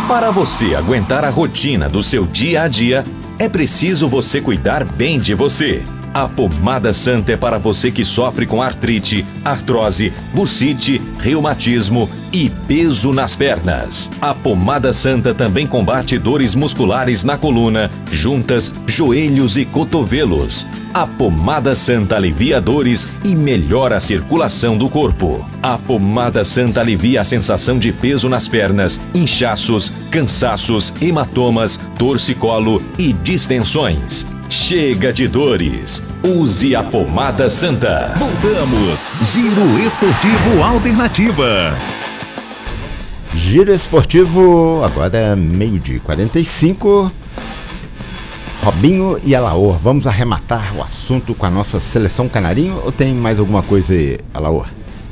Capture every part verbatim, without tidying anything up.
Para você aguentar a rotina do seu dia a dia, é preciso você cuidar bem de você. A Pomada Santa é para você que sofre com artrite, artrose, bursite, reumatismo e peso nas pernas. A Pomada Santa também combate dores musculares na coluna, juntas, joelhos e cotovelos. A Pomada Santa alivia dores e melhora a circulação do corpo. A Pomada Santa alivia a sensação de peso nas pernas, inchaços, cansaços, hematomas, torcicolo e distensões. Chega de dores. Use a Pomada Santa. Voltamos. Giro Esportivo Alternativa. Giro Esportivo, agora meio-dia e quarenta e cinco. Robinho e Alaor, vamos arrematar o assunto com a nossa seleção canarinho ou tem mais alguma coisa aí, Alaor?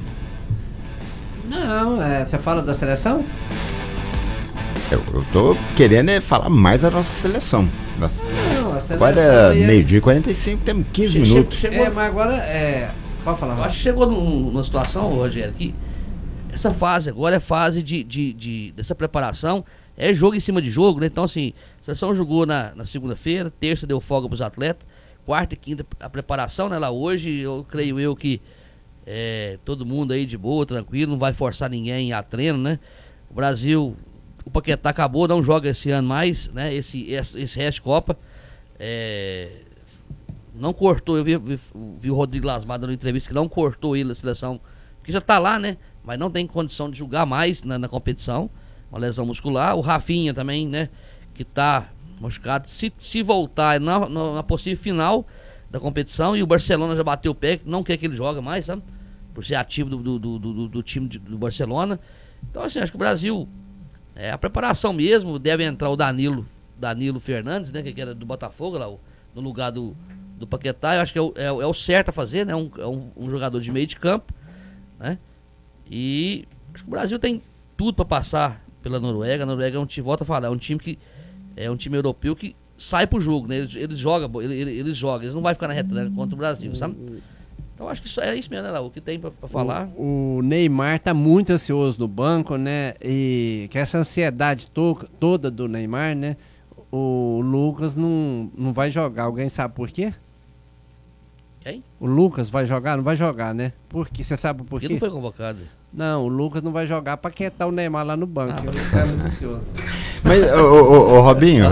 Não, é, você fala da seleção? Eu, eu tô querendo é falar mais da nossa seleção. Nossa. Não, a seleção agora é... meio-dia e quarenta e cinco, temos quinze Che- minutos. Chegou, É, mas agora é... Pode falar. eu acho que chegou num- numa situação, Rogério, que essa fase agora é fase de, de, de- dessa preparação, é jogo em cima de jogo, né? Então, assim, a seleção jogou na, na segunda-feira, terça deu folga pros atletas, quarta e quinta a preparação, né? Lá hoje, eu creio eu que é, todo mundo aí de boa, tranquilo, não vai forçar ninguém a treino, né? O Brasil, o Paquetá acabou, não joga esse ano mais, né? Esse, esse, esse resto de Copa. É, não cortou, eu vi, vi, vi o Rodrigo Lasmar dando entrevista que não cortou ele da seleção, que já tá lá, né? Mas não tem condição de jogar mais na, na competição, uma lesão muscular. O Rafinha também, né? Que tá machucado, se, se voltar na, na, na possível final da competição, e o Barcelona já bateu o pé, não quer que ele joga mais, sabe? Por ser ativo do, do, do, do, do time de, do Barcelona. Então, assim, acho que o Brasil, é a preparação mesmo, deve entrar o Danilo, Danilo Fernandes, né? Que era do Botafogo, lá, o, no lugar do, do Paquetá. Eu acho que é o, é, é o certo a fazer, né? Um, é um, um jogador de meio de campo, né? E acho que o Brasil tem tudo para passar pela Noruega. A Noruega é um time, volta a falar, é um time que é um time europeu que sai pro jogo, né? Eles, eles jogam, eles, eles jogam, eles não vão ficar na retranca contra o Brasil, sabe? Então acho que isso é isso mesmo, né, Lau? O que tem pra, pra falar. O, o Neymar tá muito ansioso no banco, né? E que essa ansiedade to, toda do Neymar, né? O Lucas não, não vai jogar. Alguém sabe por quê? Quem? O Lucas vai jogar? Não vai jogar, né? Por quê? Você sabe por Porque quê? não foi convocado. Não, o Lucas não vai jogar pra quietar o Neymar lá no banco. Ah, ele tá muito ansioso. Mas, ô, ô, ô, Robinho,